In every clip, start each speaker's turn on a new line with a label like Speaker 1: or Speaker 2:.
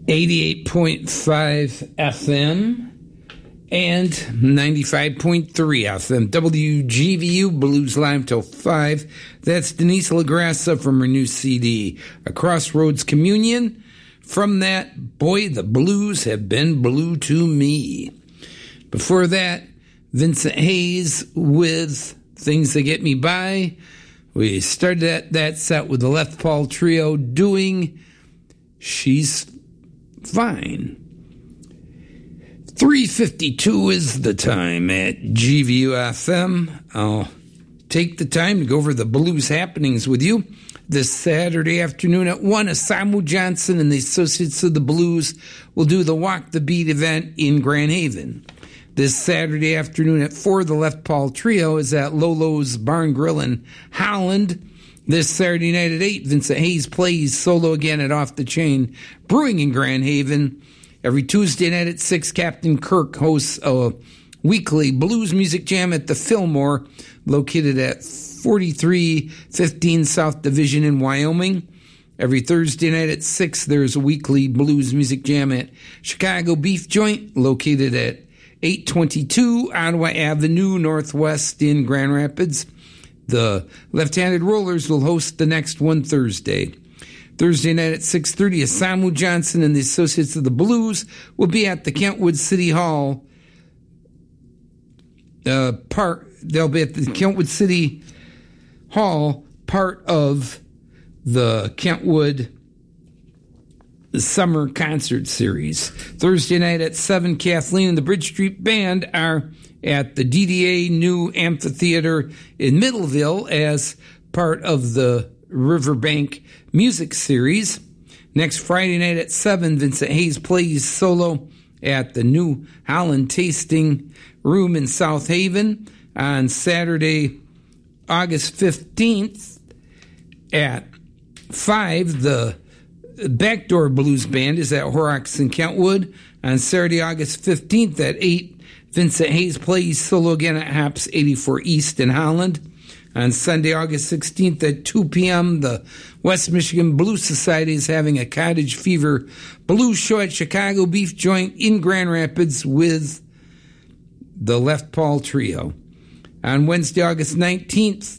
Speaker 1: 88.5 FM and 95.3 FM. WGVU Blues Live till 5. That's Denise LaGrassa from her new CD, A Crossroads Communion. From that, Boy, the Blues Have Been Blue to Me. Before that, Vincent Hayes with Things That Get Me By. We started that set with the Left Paul Trio doing She's Fine. 3:52 is the time at GVU-FM. I'll take the time to go over the blues happenings with you. This Saturday afternoon at 1, Asamu Johnson and the Associates of the Blues will do the Walk the Beat event in Grand Haven. This Saturday afternoon at 4, the Left Paul Trio is at Lolo's Barn Grill in Holland. This Saturday night at 8, Vincent Hayes plays solo again at Off the Chain Brewing in Grand Haven. Every Tuesday night at 6, Captain Kirk hosts a weekly blues music jam at the Fillmore, located at 4315 South Division in Wyoming. Every Thursday night at 6, there's a weekly blues music jam at Chicago Beef Joint, located at 822 Ottawa Avenue Northwest in Grand Rapids. The Left-Handed Rollers will host the next one Thursday. Thursday night at 6:30, Asamu Johnson and the Associates of the Blues will be at the Kentwood City Hall. They'll be at the Kentwood City Hall, part of the Kentwood Summer Concert Series. Thursday night at 7, Kathleen and the Bridge Street Band are at the DDA New Amphitheater in Middleville as part of the Riverbank Music Series. Next Friday night at 7, Vincent Hayes plays solo at the New Holland Tasting Room in South Haven. On Saturday, August 15th at 5, the Backdoor Blues Band is at Horrocks in Kentwood. On Saturday, August 15th at 8, Vincent Hayes plays solo again at Hops 84 East in Holland. On Sunday, August 16th at 2 p.m., the West Michigan Blues Society is having a Cottage Fever blues show at Chicago Beef Joint in Grand Rapids with the Left Paul Trio. On Wednesday, August 19th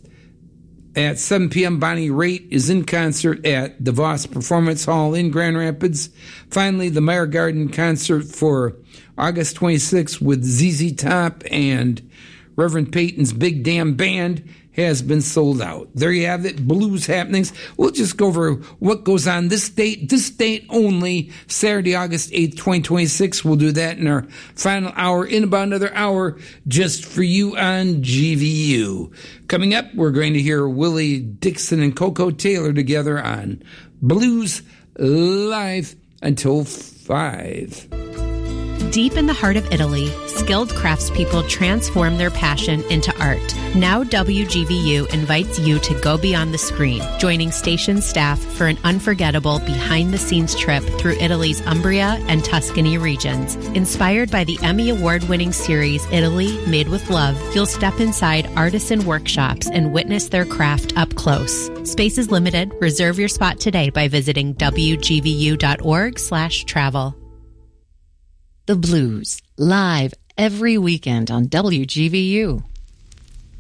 Speaker 1: at 7 p.m., Bonnie Raitt is in concert at DeVos Performance Hall in Grand Rapids. Finally, the Meyer Garden concert for August 26th with ZZ Top and Reverend Peyton's Big Damn Band has been sold out. There you have it, blues happenings. We'll just go over what goes on this date only, Saturday, August 8th, 2026. We'll do that in our final hour, in about another hour, just for you on GVU. Coming up, we're going to hear Willie Dixon and Coco Taylor together on Blues Live until 5.
Speaker 2: Deep in the heart of Italy, skilled craftspeople transform their passion into art. Now WGVU invites you to go beyond the screen, joining station staff for an unforgettable behind-the-scenes trip through Italy's Umbria and Tuscany regions. Inspired by the Emmy Award-winning series Italy Made with Love, you'll step inside artisan workshops and witness their craft up close. Space is limited. Reserve your spot today by visiting wgvu.org/travel.
Speaker 3: The Blues, live every weekend on WGVU.